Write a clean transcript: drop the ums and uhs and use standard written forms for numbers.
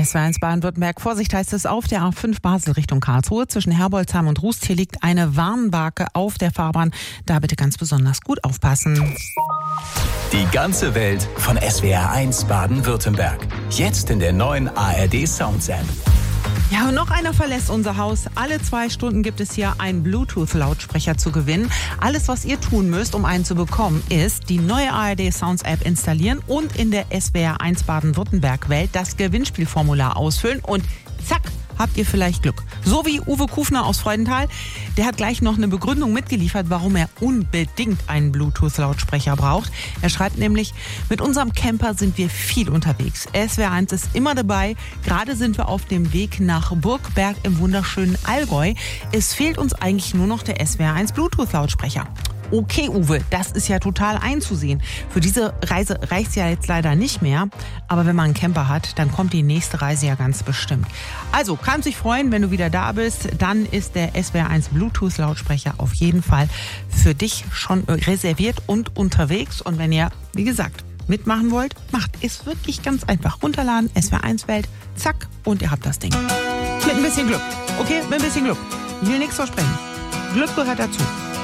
SWR1 Baden-Württemberg. Vorsicht heißt es auf der A5 Basel Richtung Karlsruhe. Zwischen Herbolzheim und Rust hier liegt eine Warnbarke auf der Fahrbahn. Da bitte ganz besonders gut aufpassen. Die ganze Welt von SWR1 Baden-Württemberg. Jetzt in der neuen ARD Sounds App. Ja, und noch einer verlässt unser Haus. Alle 2 Stunden gibt es hier einen Bluetooth-Lautsprecher zu gewinnen. Alles, was ihr tun müsst, um einen zu bekommen, ist die neue ARD Sounds App installieren und in der SWR1 Baden-Württemberg-Welt das Gewinnspielformular ausfüllen und zack, habt ihr vielleicht Glück. So wie Uwe Kufner aus Freudenthal. Der hat gleich noch eine Begründung mitgeliefert, warum er unbedingt einen Bluetooth-Lautsprecher braucht. Er schreibt nämlich, mit unserem Camper sind wir viel unterwegs. SWR1 ist immer dabei. Gerade sind wir auf dem Weg nach Burgberg im wunderschönen Allgäu. Es fehlt uns eigentlich nur noch der SWR1 Bluetooth-Lautsprecher. Okay, Uwe, das ist ja total einzusehen. Für diese Reise reicht's ja jetzt leider nicht mehr. Aber wenn man einen Camper hat, dann kommt die nächste Reise ja ganz bestimmt. Also, kannst dich freuen, wenn du wieder da bist. Dann ist der SWR1 Bluetooth-Lautsprecher auf jeden Fall für dich schon reserviert und unterwegs. Und wenn ihr, wie gesagt, mitmachen wollt, macht es wirklich ganz einfach. Runterladen, SWR1 Welt, zack, und ihr habt das Ding. Mit ein bisschen Glück. Okay, mit ein bisschen Glück. Ich will nichts versprechen. Glück gehört dazu.